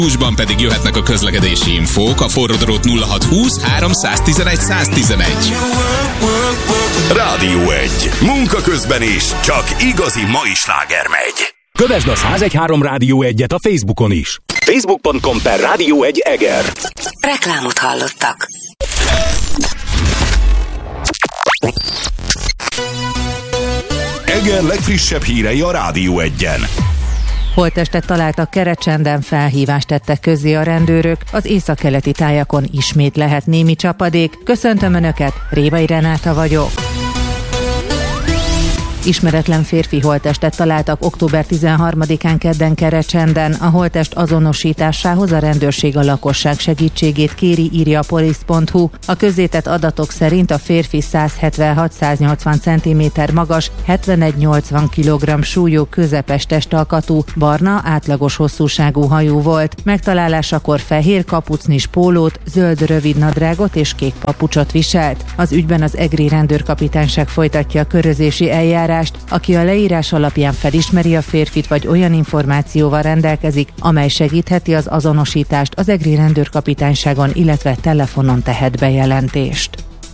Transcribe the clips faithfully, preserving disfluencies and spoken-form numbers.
Húsban pedig jöhetnek a közlekedési infók, a forródrót nulla hat húsz háromszáztizenegy száztizenegy. Rádió egy. Munka közben is, csak igazi mai sláger megy. Kövesd a száz tizenhárom Rádió egyet a Facebookon is. facebook pont com per Rádió egy Eger. Reklámot hallottak. Eger legfrissebb hírei a Rádió egyen. Holttestet találtak Kerecsenden, felhívást tettek közzé a rendőrök. Az északkeleti tájakon ismét lehet némi csapadék. Köszöntöm Önöket, Révai Renáta vagyok. Ismeretlen férfi holttestet találtak október tizenharmadikán kedden Kerecsenden. A holttest azonosításához a rendőrség a lakosság segítségét kéri, írja a polisz pont hu. A közzétett adatok szerint a férfi száz hetvenhat száznyolcvan centiméter magas, hetvenegy nyolcvan kilogramm súlyú, közepes testalkatú, barna, átlagos hosszúságú hajú volt. Megtalálásakor fehér kapucnis pólót, zöld rövidnadrágot és kék papucsot viselt. Az ügyben az egri rendőrkapitányság folytatja a körözési eljárást. Aki a leírás alapján felismeri a férfit, vagy olyan információval rendelkezik, amely segítheti az azonosítást, az egri rendőrkapitányságon, illetve telefonon tehet bejelentést.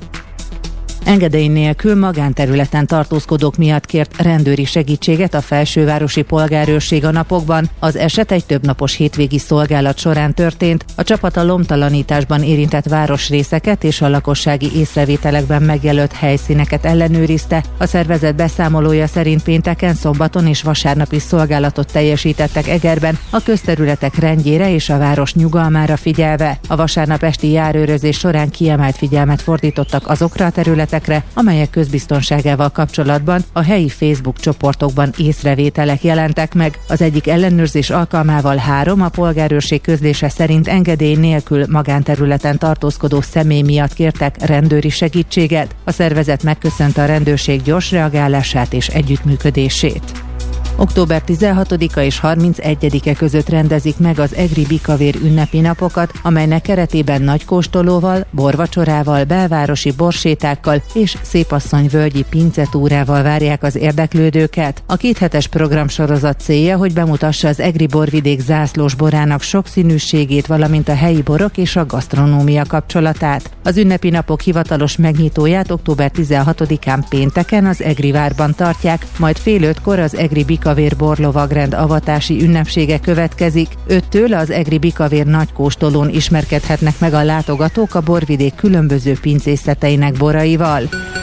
Engedély nélkül magánterületen tartózkodók miatt kért rendőri segítséget a Felsővárosi Polgárőrség a napokban. Az eset egy többnapos hétvégi szolgálat során történt. A csapat a lomtalanításban érintett városrészeket és a lakossági észrevételekben megjelölt helyszíneket ellenőrizte. A szervezet beszámolója szerint pénteken, szombaton és vasárnap is szolgálatot teljesítettek Egerben, a közterületek rendjére és a város nyugalmára figyelve. A vasárnap esti járőrözés során kiemelt figyelmet fordítottak azokra a területekre, amelyek közbiztonságával kapcsolatban a helyi Facebook csoportokban észrevételek jelentek meg. Az egyik ellenőrzés alkalmával három, a polgárőrség közlése szerint engedély nélkül magánterületen tartózkodó személy miatt kértek rendőri segítséget. A szervezet megköszönte a rendőrség gyors reagálását és együttműködését. október tizenhatodika és harmincegyedike között rendezik meg az egri bikavér ünnepi napokat, amelynek keretében nagykóstolóval, borvacsorával, belvárosi borsétákkal és szépasszonyvölgyi pincetúrával várják az érdeklődőket. A kéthetes programsorozat célja, hogy bemutassa az egri borvidék zászlós borának sokszínűségét, valamint a helyi borok és a gasztronómia kapcsolatát. Az ünnepi napok hivatalos megnyitóját október tizenhatodikán pénteken az Egri várban tartják, majd fél ötkor az egri bikavér borlovagrend avatási ünnepsége következik. Öttől az egri bikavér nagykóstolón ismerkedhetnek meg a látogatók a borvidék különböző pincészeteinek boraival.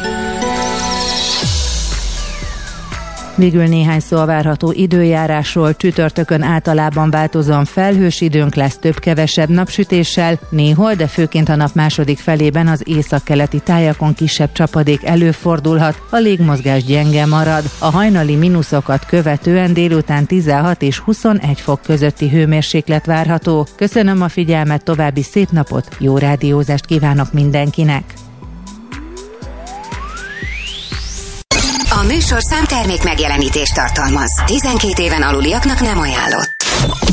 Végül néhány szó a várható időjárásról. Csütörtökön általában változóan felhős időnk lesz, több-kevesebb napsütéssel, néhol, de főként a nap második felében az északkeleti tájakon kisebb csapadék előfordulhat, a légmozgás gyenge marad. A hajnali mínuszokat követően délután tizenhat és huszonegy fok közötti hőmérséklet várható. Köszönöm a figyelmet, további szép napot, jó rádiózást kívánok mindenkinek! A műsorszám termék megjelenítést tartalmaz. tizenkét éven aluliaknak nem ajánlott.